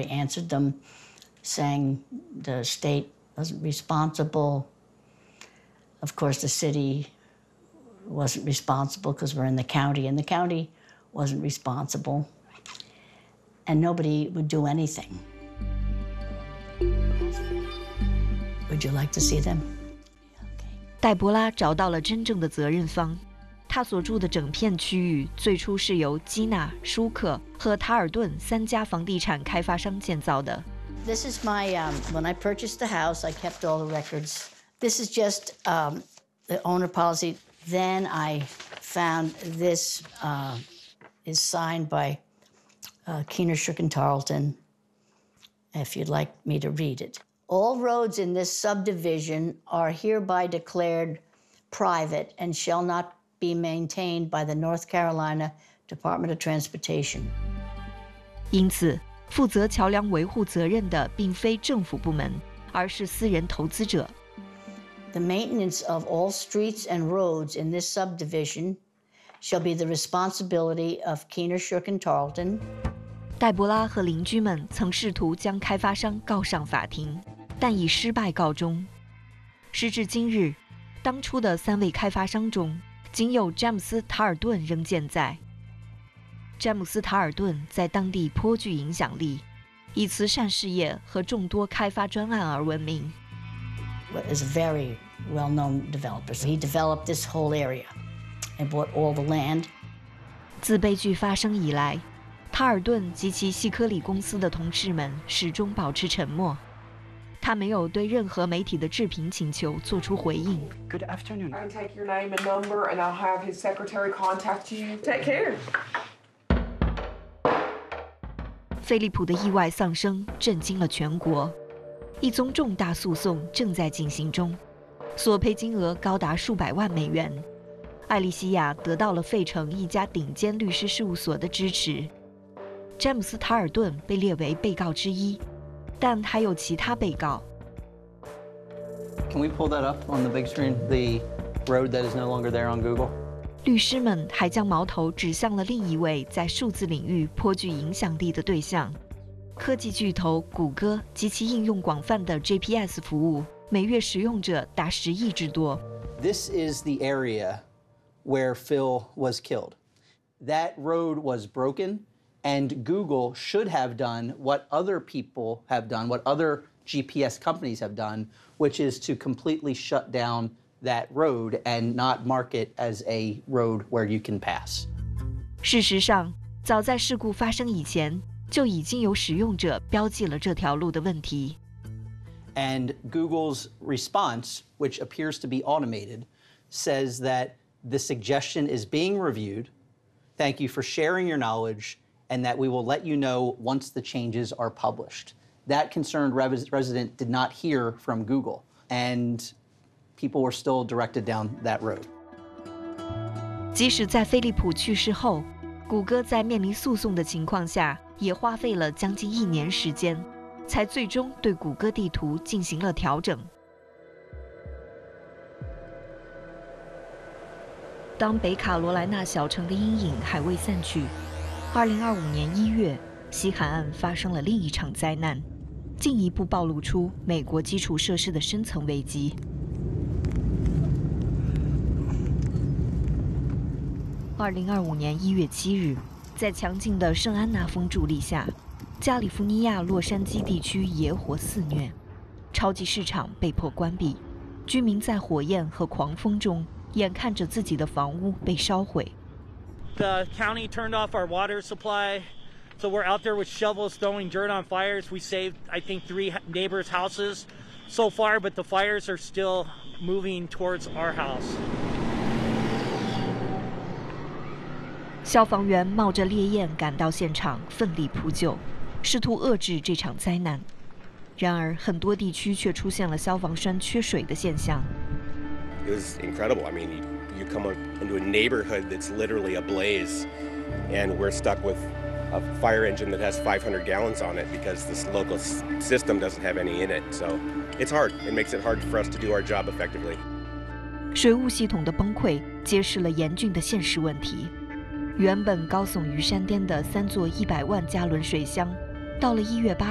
secretary answered them, saying the state wasn't responsible. Of course, the city wasn't responsible because we're in the county, and the county wasn't responsible, and nobody would do anything. Would you like to see them? 黛博拉找到了真正的责任方。他所住的整片区域最初是由基纳、舒克和塔尔顿3家房地产开发商建造的。 This is my when I purchased the house, I kept all the records. This is just the owner policy. Then I found this is signed by Keener, Shook and Tarleton. If you'd like me to read it. All roads in this subdivision are hereby declared private and shall not be maintained by the North Carolina Department of Transportation. 因此，负责桥梁维护责任的并非政府部门，而是私人投资者。 The maintenance of all streets and roads in this subdivision shall be the responsibility of Keener, Shook and Tarleton. 黛博拉和邻居们曾试图将开发商告上法庭，但以失败告终。时至今日，当初的3位开发商中，仅有詹姆斯·塔尔顿仍健在。詹姆斯·塔尔顿在当地颇具影响力，以慈善事业和众多开发专案而闻名。 Is a very well-known developer. So he developed this whole area and bought all the land. 自悲剧发生以来，塔尔顿及其细科里公司的同事们始终保持沉默。他没有对任何媒体的置评请求做出回应。 Good afternoon. I take your name and number, and I'll have his secretary contact you. Take care. 飞利浦的意外丧生震惊了全国，一宗重大诉讼正在进行中，索赔金额高达数百万美元。艾莉西亚得到了费城一家顶尖律师事务所的支持。詹姆斯·塔尔顿被列为被告之一。但还有其他被告。 Can we pull that up on the big screen? The road that is no longer there on Google. 律师们还将矛头指向了另一位在数字领域颇具影响力的对象——科技巨头谷歌及其应用广泛的 GPS 服务，每月使用者达10亿之多。 This is the area where Phil was killed. That road was broken.And Google should have done what other people have done, what other GPS companies have done, which is to completely shut down that road and not mark it as a road where you can pass. 事实上，早在事故发生以前，就已经有使用者标记了这条路的问题。 And Google's response, which appears to be automated, says that the suggestion is being reviewed. Thank you for sharing your knowledge.And that we will let you know once the changes are published. That concerned resident did not hear from Google, and people were still directed down that road. 即使在飞利浦去世后，谷歌在面临诉讼的情况下，也花费了将近1年时间，才最终对谷歌地图进行了调整。当北卡罗来纳小城的阴影还未散去，2025年1月，西海岸发生了另一场灾难，进一步暴露出美国基础设施的深层危机。2025年1月7日，在强劲的圣安娜风助力下，加利福尼亚洛杉矶地区野火肆虐，超级市场被迫关闭，居民在火焰和狂风中眼看着自己的房屋被烧毁。 The county turned off our water supply, so we're out there with shovels throwing dirt on fires. We saved, I think, 3 neighbors' houses so far, but the fires are still moving towards our house. 消防员冒着烈焰赶到现场，奋力扑救，试图遏制这场灾难。然而，很多地区却出现了消防栓缺水的现象。 It was incredible. I mean.You come into a neighborhood that's literally ablaze, and we're stuck with a fire engine that has 500 gallons on it because this local system doesn't have any in it. So it's hard. It makes it hard for us to do our job effectively. 水务系统的崩溃揭示了严峻的现实问题。原本高耸于山巅的3座100万加仑水箱，到了1月8